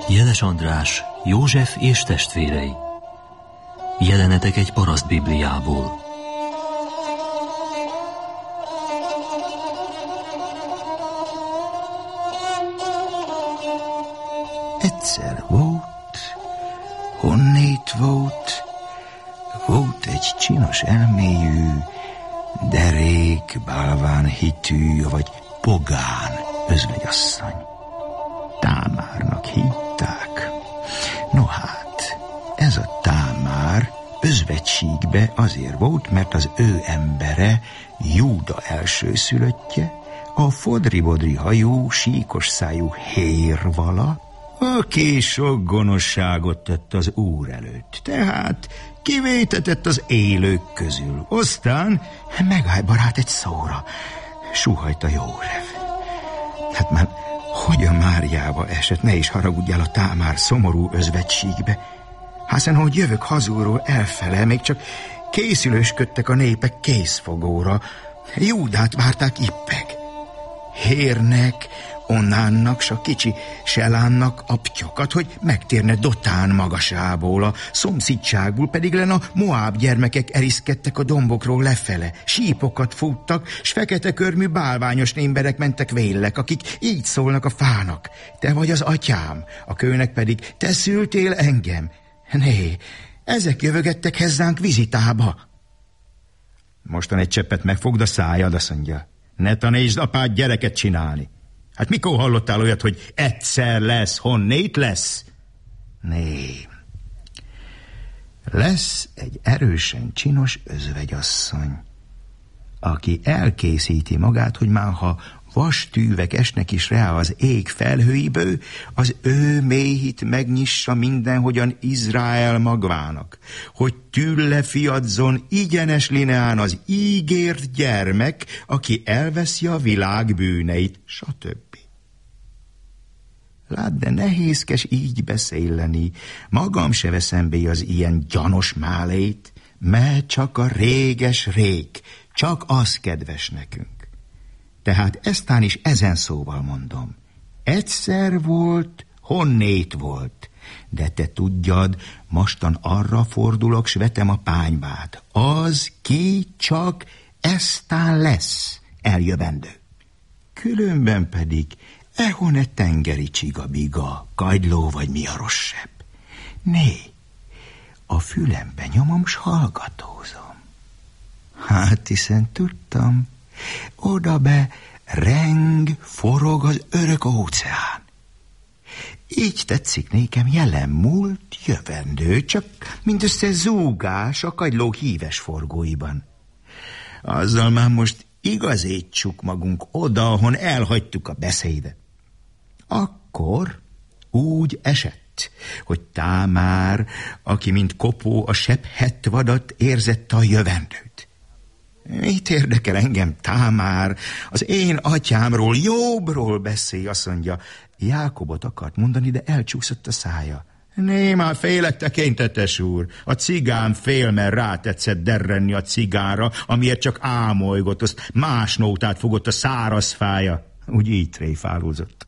Jeles András, József és testvérei. Jelenetek egy paraszt Bibliából. Egyszer volt, honnét volt egy csinos elméjű, derék, bálván hitű, vagy pogán özvegyasszony. Támárnak hívták. No hát, ez a Támár özvegységbe azért volt, mert az ő embere, Júda elsőszülöttje, a fodri-bodri hajú, síkos szájú Hérvala, aki sok gonoszságot tett az Úr előtt, tehát kivétetett az élők közül. Aztán megáll barát egy szóra, suhajta József. Hát már hogy a Máriába esett, ne is haragudjál a Támár szomorú özvegységbe. Hiszen, hogy jövök hazulról elfele, még csak készülősködtek a népek készfogóra. Júdát várták ippeg. Hérnek, Onánnak, s a kicsi Selánnak aptyokat, hogy megtérne Dotán magasából, a szomszédságból pedig len a Moáb gyermekek eriszkedtek a dombokról lefele, sípokat futtak, s fekete körmű bálványos némberek mentek vélek, akik így szólnak a fának: te vagy az atyám, a kőnek pedig: te szültél engem. Né, ezek jövögettek hozzánk vizitába. Mostan egy cseppet megfogd a szájad, azt mondja. Ne tanítsd apád gyereket csinálni. Hát mikor hallottál olyat, hogy egyszer lesz, honnét lesz? Né. Lesz egy erősen csinos özvegyasszony, aki elkészíti magát, hogy már ha vastűvek esnek is rá az ég felhőiből, az ő méhit megnyissa mindenhogyan Izrael magvának, hogy tülle fiadzon igyenes lineán az ígért gyermek, aki elveszi a világ bűneit, stb. Lát, de nehézkes így beszélni, magam se veszem be az ilyen gyanos málét, mert csak a réges rég, csak az kedves nekünk. Tehát eztán is ezen szóval mondom. Egyszer volt, honnét volt, de te tudjad, mostan arra fordulok, s vetem a pánybát. Az ki csak eztán lesz eljövendő. Különben pedig ehone tengeri csigabiga, kagyló vagy mi a rosszabb. Né, a fülembe nyomom, s hallgatózom. Hát hiszen tudtam, oda be reng, forog az örök óceán. Így tetszik nékem jelen, múlt, jövendő, csak mindössze zúgás a kagyló híves forgóiban. Azzal már most igazítsuk magunk oda, ahon elhagytuk a beszédet. Akkor úgy esett, hogy Támár, aki mint kopó a sebhett vadat, érzette a jövendőt. Mit érdekel engem Támár, az én atyámról, Jobbról beszél, azt mondja. Jákobot akart mondani, de elcsúszott a szája. Né, már félek, tekintetes úr. A cigán fél, mert rátetszett derrenni a cigánra, amiért csak ámolygott, azt más nótát fogott a száraz fája. Úgy így tréfálózott.